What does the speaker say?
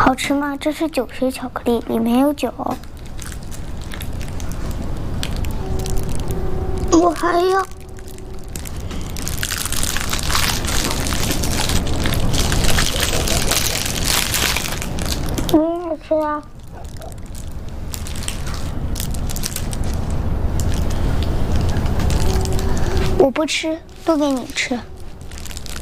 好吃吗？这是酒心巧克力，里面有酒。我还要。你也吃啊？我不吃，都给你吃。